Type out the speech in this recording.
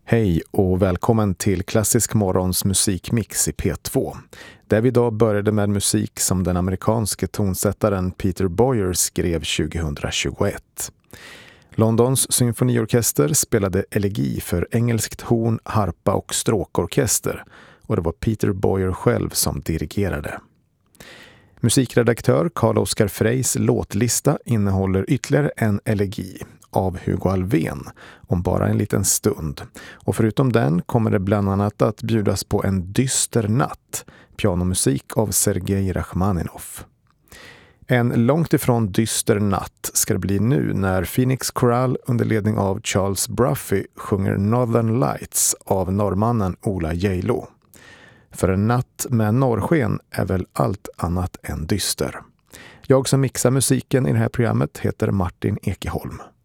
Hej och välkommen till Klassisk morgons musikmix i P2. Där vi idag började med musik som den amerikanske tonsättaren Peter Boyer skrev 2021. Londons symfoniorkester spelade elegi för engelskt horn, harpa och stråkorkester och det var Peter Boyer själv som dirigerade. Musikredaktör Carl-Oskar Freys låtlista innehåller ytterligare en elegi av Hugo Alfvén om bara en liten stund. Och förutom den kommer det bland annat att bjudas på en dyster natt, pianomusik av Sergej Rachmaninov. En långt ifrån dyster natt ska det bli nu när Phoenix Chorale under ledning av Charles Bruffy sjunger Northern Lights av norrmannen Ola Geilo. För en natt med norrsken är väl allt annat än dyster. Jag som mixar musiken i det här programmet heter Martin Ekeholm.